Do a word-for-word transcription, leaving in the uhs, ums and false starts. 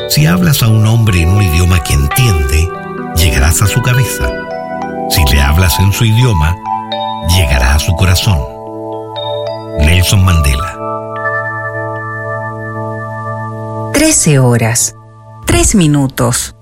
Si hablas a un hombre en un idioma que entiende, llegarás a su cabeza. Si le hablas en su idioma, llegará a su corazón. Nelson Mandela. Trece horas, tres minutos.